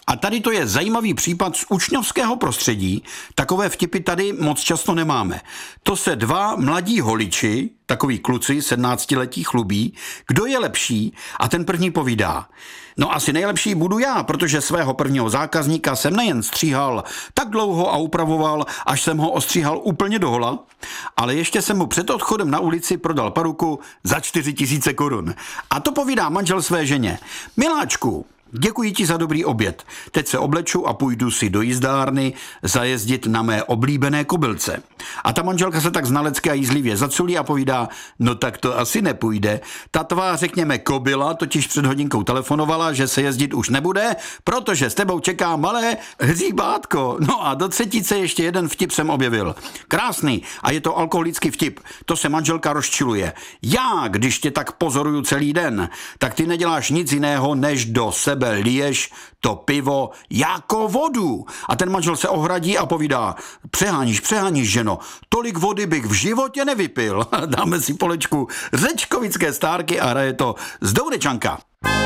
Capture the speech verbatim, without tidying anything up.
A tady to je zajímavý případ z učňovského prostředí. Takové vtipy tady moc často nemáme. To se dva mladí holiči, takový kluci, sedmnáctiletí, chlubí, kdo je lepší, a ten první povídá: no asi nejlepší budu já, protože svého prvního zákazníka jsem nejen stříhal tak dlouho a upravoval, až jsem ho ostříhal úplně dohola, ale ještě jsem mu před odchodem na ulici prodal paruku za čtyři tisíce korun. A to povídá manžel své ženě: miláčku, děkuji ti za dobrý oběd. Teď se obleču a půjdu si do jízdárny zajezdit na mé oblíbené kobylce. A ta manželka se tak znalecky a jízlivě zaculí a povídá: no tak to asi nepůjde. Ta tvá, řekněme, kobyla totiž před hodinkou telefonovala, že se jezdit už nebude, protože s tebou čeká malé hříbátko. No a do třetice ještě jeden vtip jsem objevil. Krásný, a je to alkoholický vtip. To se manželka rozčiluje: já, když tě tak pozoruju celý den, tak ty neděláš nic jiného, než do sebe liješ to pivo jako vodu. A ten manžel se ohradí a povídá: přeháníš, přeháníš, ženo, tolik vody bych v životě nevypil. Dáme si polečku řečkovické stárky a hraje to Zdourečanka.